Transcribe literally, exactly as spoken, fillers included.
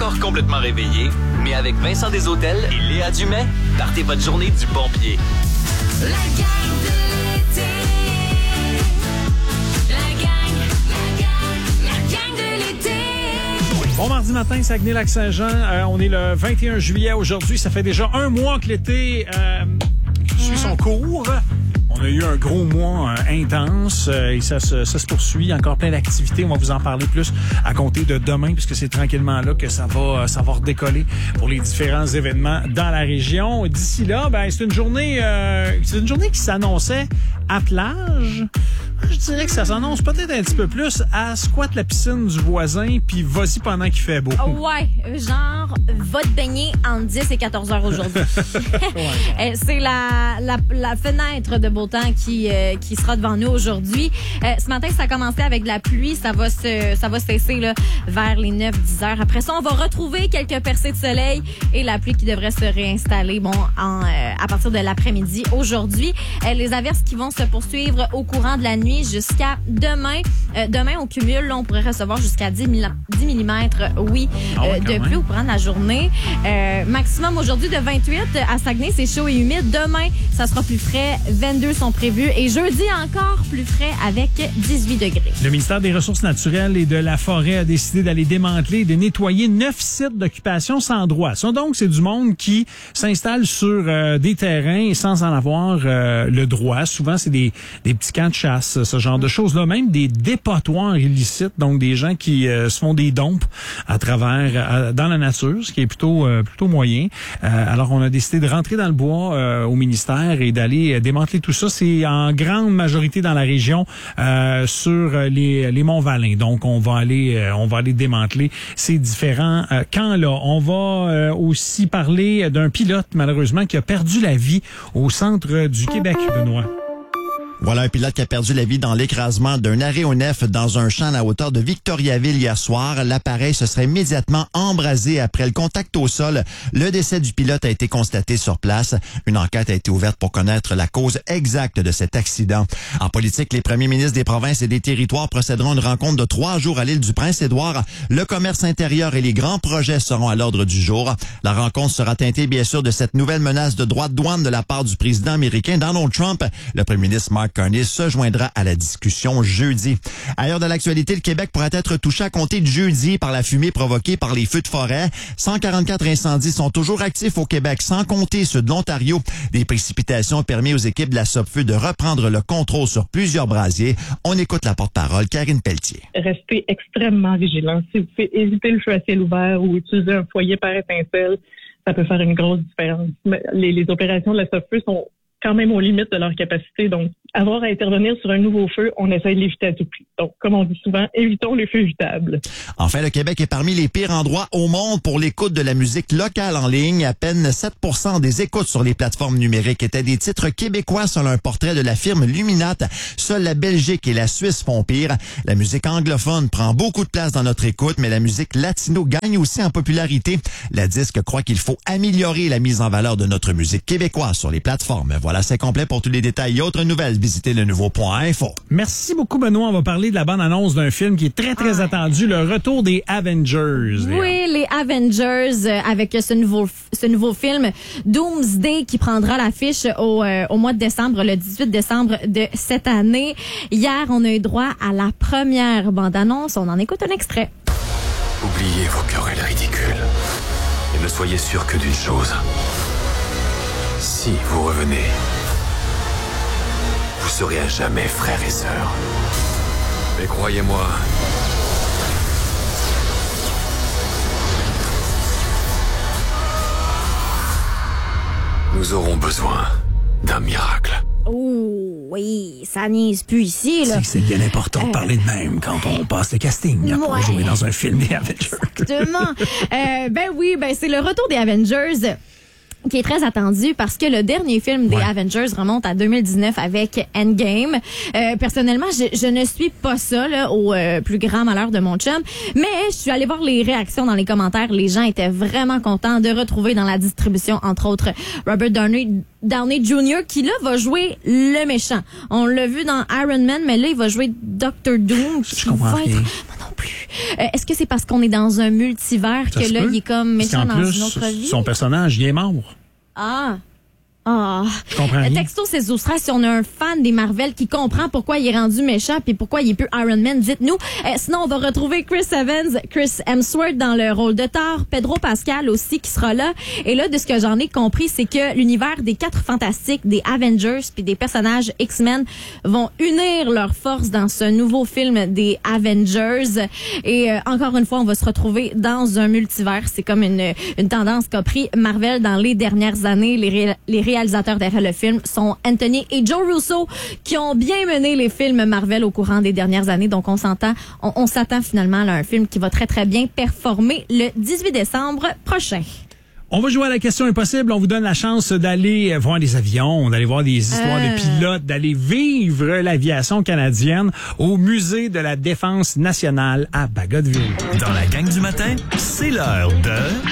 encore complètement réveillé, mais avec Vincent Desautels et Léa Dumais, partez votre journée du bon pied. La gang de l'été. La gang, la gang, la gang de l'été. Bon mardi matin, Saguenay-Lac-Saint-Jean. Euh, on est le vingt et un juillet aujourd'hui. Ça fait déjà un mois que l'été euh, suit son cours. On a eu un gros mois euh, intense euh, et ça se, ça se poursuit. Encore plein d'activités. On va vous en parler plus à compter de demain puisque c'est tranquillement là que ça va, ça va redécoller pour les différents événements dans la région. D'ici là, ben c'est une journée, euh, c'est une journée qui s'annonçait à plage. Je dirais que ça s'annonce peut-être un petit peu plus à squat la piscine du voisin puis vas-y pendant qu'il fait beau. Oh ouais, genre, va te baigner entre dix et quatorze heures aujourd'hui. ouais, c'est la, la, la fenêtre de beau temps qui, euh, qui sera devant nous aujourd'hui. Euh, ce matin, ça a commencé avec de la pluie. Ça va se, ça va cesser là, vers les neuf dix heures. Après ça, on va retrouver quelques percées de soleil et la pluie qui devrait se réinstaller bon, en, euh, à partir de l'après-midi aujourd'hui. Euh, les averses qui vont se poursuivre au courant de la nuit jusqu'à demain. Euh, demain, au cumul, là, on pourrait recevoir jusqu'à dix millimètres, oui, ah ouais, euh, de pluie au courant de la journée. Euh, maximum aujourd'hui de vingt-huit. À Saguenay, c'est chaud et humide. Demain, ça sera plus frais. vingt-deux sont prévus. Et jeudi, encore plus frais avec dix-huit degrés. Le ministère des Ressources naturelles et de la Forêt a décidé d'aller démanteler et de nettoyer neuf sites d'occupation sans droit. Ça, donc, c'est du monde qui s'installe sur euh, des terrains sans en avoir euh, le droit. Souvent, c'est des, des petits camps de chasse, ce genre de choses-là, même des dépotoirs illicites, donc des gens qui euh, se font des dompes à travers, à, dans la nature, ce qui est plutôt euh, plutôt moyen. Euh, alors, on a décidé de rentrer dans le bois euh, au ministère et d'aller euh, démanteler tout ça. C'est en grande majorité dans la région euh, sur les, les Monts-Valin. Donc, on va aller euh, on va aller démanteler ces différents euh, camps-là. On va euh, aussi parler d'un pilote, malheureusement, qui a perdu la vie au centre du Québec, Benoît. Voilà un pilote qui a perdu la vie dans l'écrasement d'un aéronef dans un champ à la hauteur de Victoriaville hier soir. L'appareil se serait immédiatement embrasé après le contact au sol. Le décès du pilote a été constaté sur place. Une enquête a été ouverte pour connaître la cause exacte de cet accident. En politique, les premiers ministres des provinces et des territoires procéderont à une rencontre de trois jours à l'île du Prince-Édouard. Le commerce intérieur et les grands projets seront à l'ordre du jour. La rencontre sera teintée, bien sûr, de cette nouvelle menace de droits de douane de la part du président américain Donald Trump. Le premier ministre Mark Carney se joindra à la discussion jeudi. Ailleurs de l'actualité, le Québec pourrait être touché à compter de jeudi par la fumée provoquée par les feux de forêt. cent quarante-quatre incendies sont toujours actifs au Québec, sans compter ceux de l'Ontario. Des précipitations ont permis aux équipes de la Sopfeu de reprendre le contrôle sur plusieurs brasiers. On écoute la porte-parole, Karine Pelletier. Restez extrêmement vigilants. Si vous pouvez éviter le feu à ciel ouvert ou utiliser un foyer par étincelle, ça peut faire une grosse différence. Les, les opérations de la Sopfeu sont quand même aux limites de leur capacité. Donc, avoir à intervenir sur un nouveau feu, on essaie de l'éviter à tout prix. Donc, comme on dit souvent, évitons les feux évitables. Enfin, le Québec est parmi les pires endroits au monde pour l'écoute de la musique locale en ligne. À peine sept pour cent des écoutes sur les plateformes numériques étaient des titres québécois selon un portrait de la firme Luminat. Seule la Belgique et la Suisse font pire. La musique anglophone prend beaucoup de place dans notre écoute, mais la musique latino gagne aussi en popularité. La disque croit qu'il faut améliorer la mise en valeur de notre musique québécoise sur les plateformes. Voilà, c'est complet. Pour tous les détails et autres nouvelles, visitez le nouveau point info. Merci beaucoup, Benoît. On va parler de la bande-annonce d'un film qui est très, très ah. attendu, le retour des Avengers. Oui, les Avengers, euh, avec ce nouveau, ce nouveau film Doomsday qui prendra l'affiche au, euh, au mois de décembre, le dix-huit décembre de cette année. Hier, on a eu droit à la première bande-annonce. On en écoute un extrait. Oubliez vos querelles ridicules et ne soyez sûr que d'une chose. Si vous revenez, vous serez à jamais frères et sœurs. Mais croyez-moi, nous aurons besoin d'un miracle. Oh oui, ça niaise plus ici, là. C'est que c'est bien important de parler de même quand on passe le casting pour ouais. jouer dans un film des Avengers. Exactement. euh, ben oui, ben c'est le retour des Avengers qui est très attendu parce que le dernier film des ouais. Avengers remonte à deux mille dix-neuf avec Endgame. Euh, personnellement, je, je ne suis pas ça là, au euh, plus grand malheur de mon chum, mais je suis allée voir les réactions dans les commentaires. Les gens étaient vraiment contents de retrouver dans la distribution, entre autres, Robert Downey Downey junior qui, là, va jouer le méchant. On l'a vu dans Iron Man, mais là, il va jouer docteur Doom. Je qui comprends va rien. être... Moi non plus. Euh, est-ce que c'est parce qu'on est dans un multivers Ça que se là, peut. il est comme Parce méchant qu'en dans plus, une autre vie? son personnage, il est mort. Ah... Ah. Je comprends rien. Texto, c'est Zoustra, si on a un fan des Marvel qui comprend pourquoi il est rendu méchant puis pourquoi il est plus Iron Man, dites-nous. Euh, sinon, on va retrouver Chris Evans, Chris Hemsworth dans le rôle de Thor, Pedro Pascal aussi qui sera là. Et là, de ce que j'en ai compris, c'est que l'univers des Quatre Fantastiques, des Avengers puis des personnages X-Men vont unir leurs forces dans ce nouveau film des Avengers. Et euh, encore une fois, on va se retrouver dans un multivers. C'est comme une, une tendance qu'a pris Marvel dans les dernières années. Les, ré, les réalisateurs derrière le film sont Anthony et Joe Russo qui ont bien mené les films Marvel au courant des dernières années. Donc, on s'entend, on, on s'attend finalement à un film qui va très, très bien performer le dix-huit décembre prochain. On va jouer à la question impossible. On vous donne la chance d'aller voir des avions, d'aller voir des histoires Euh. de pilotes, d'aller vivre l'aviation canadienne au Musée de la Défense nationale à Bagotville. Dans la gang du matin, c'est l'heure de...